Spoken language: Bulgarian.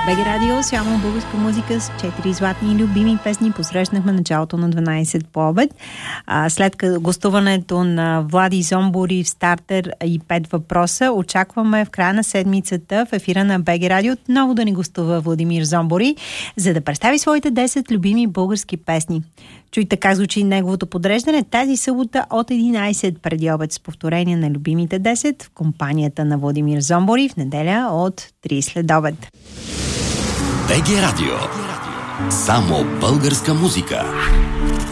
БГ Радио, само българска музика с 4 златни и любими песни. Посрещнахме началото на 12 по обед. След гостуването на Влади Зомбори в Стартер и 5 въпроса, очакваме в края на седмицата в ефира на БГ Радио отново да ни гостува Владимир Зомбори, за да представи своите 10 любими български песни. Чуйте как звучи неговото подреждане тази събота от 11 преди обед с повторение на любимите 10 в компанията на Владимир Зомбори в неделя от 3 след обед. БГ Радио. Само българска музика.